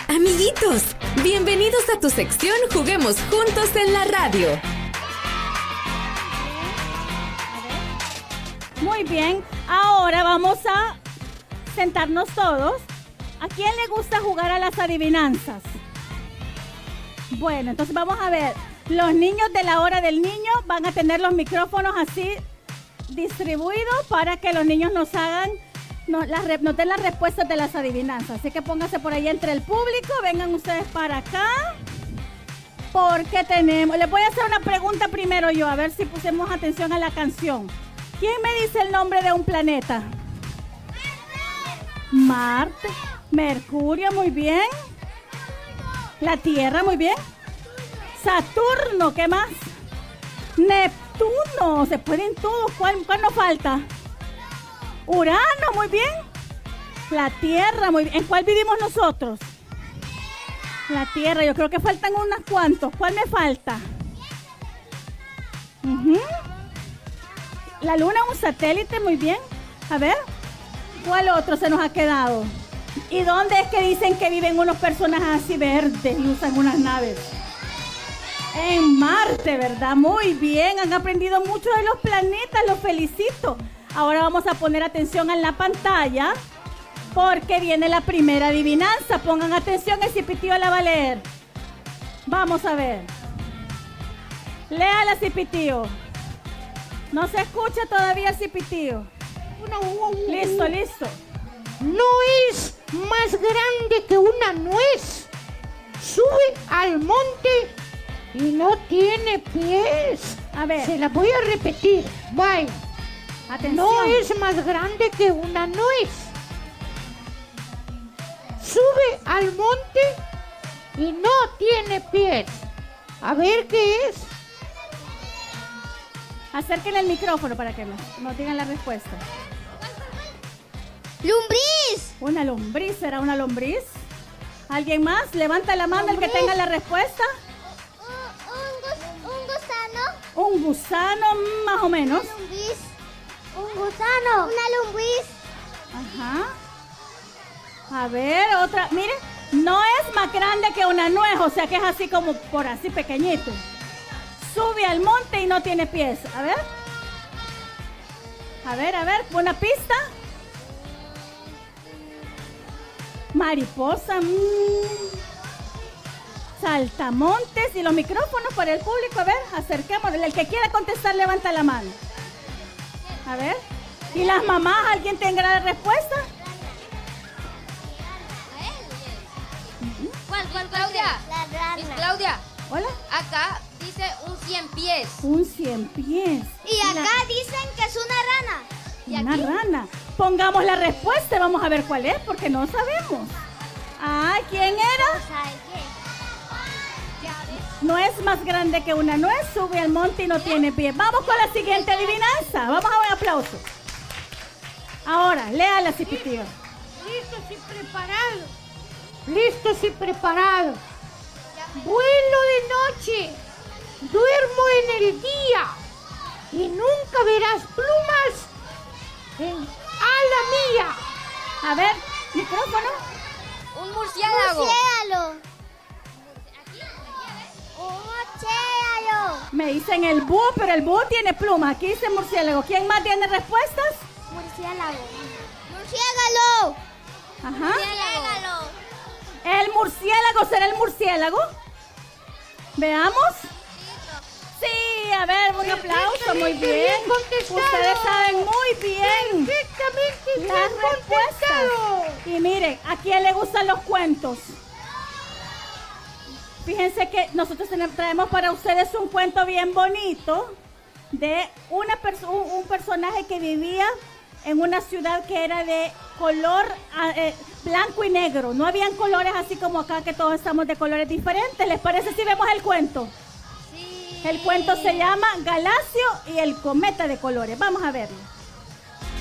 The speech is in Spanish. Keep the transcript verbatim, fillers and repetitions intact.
Amiguitos, bienvenidos a tu sección Juguemos Juntos en la Radio. Muy bien, ahora vamos a sentarnos todos. ¿A quién le gusta jugar a las adivinanzas? Bueno, entonces vamos a ver. Los niños de la hora del niño van a tener los micrófonos así distribuidos para que los niños nos hagan, nos, las, nos den las respuestas de las adivinanzas. Así que pónganse por ahí entre el público, vengan ustedes para acá. Porque tenemos, les voy a hacer una pregunta primero yo, a ver si pusimos atención a la canción. ¿Quién me dice el nombre de un planeta? Marte. Mercurio, muy bien. La Tierra, muy bien. Saturno, ¿qué más? Neptuno, se pueden todos. ¿Cuál, cuál nos falta? Urano, muy bien. La Tierra, muy bien. ¿En cuál vivimos nosotros? La Tierra, yo creo que faltan unos cuantos. ¿Cuál me falta? Uh-huh. La Luna, un satélite, muy bien. A ver, ¿cuál otro se nos ha quedado? ¿Y dónde es que dicen que viven unos personajes así verdes y usan unas naves? En Marte, ¿verdad? Muy bien, han aprendido mucho de los planetas, los felicito. Ahora vamos a poner atención en la pantalla porque viene la primera adivinanza. Pongan atención, el Cipitío la va a leer. Vamos a ver. Léala, Cipitío. No se escucha todavía el Cipitío. Listo, listo. No es más grande que una nuez. Sube al monte y no tiene pies. A ver. Se la voy a repetir. Bye. Atención. No es más grande que una nuez. Sube al monte y no tiene pies. A ver qué es. Acérquenle el micrófono para que nos, nos digan la respuesta. ¡Lombriz! ¿Una lombriz? ¿Será una lombriz? ¿Alguien más? Levanta la mano el que tenga la respuesta. Un, un, gus, un gusano. Un gusano, más o menos. Una lombriz. Un gusano. Una lombriz. Ajá. A ver, otra. Mire, no es más grande que una nuez, o sea que es así como por así pequeñito. Sube al monte y no tiene pies. A ver. A ver, a ver, una pista. Mariposa, mmm. Saltamontes y los micrófonos para el público. A ver, acerquémosle. El que quiera contestar, levanta la mano. A ver. ¿Y las mamás? ¿Alguien tendrá la respuesta? ¿Cuál, cuál, Claudia? La rana. Miss Claudia. Hola. Acá dice un cien pies. Un cien pies. Y acá la... dicen que es una rana. Una aquí? Rana. Pongamos la respuesta y vamos a ver cuál es, porque no sabemos. Ah, ¿quién era? No es más grande que una nuez, sube al monte y no tiene pie. Vamos con la siguiente adivinanza. Vamos a un aplauso. Ahora, léala, Cipitío. Listos y preparados. Listos y preparados. Vuelo de noche, duermo en el día y nunca verás plumas en ala mía. A ver, micrófono. Un murciélago. Murciélago. Un murciélago. Me dicen el búho, pero el búho tiene pluma. Aquí dice murciélago. ¿Quién más tiene respuestas? Murciélago. Murciélago. Ajá. Murciélago. ¿El murciélago será el murciélago? Veamos. Sí, a ver, un aplauso, muy bien. Ustedes saben muy bien Perfectamente las respuestas. Y miren, ¿a quién le gustan los cuentos? Fíjense que nosotros traemos para ustedes un cuento bien bonito de una perso- un, un personaje que vivía en una ciudad que era de color eh, blanco y negro. No habían colores así como acá, que todos estamos de colores diferentes. ¿Les parece si vemos el cuento? Sí. El cuento se llama Galacio y el cometa de colores. Vamos a verlo.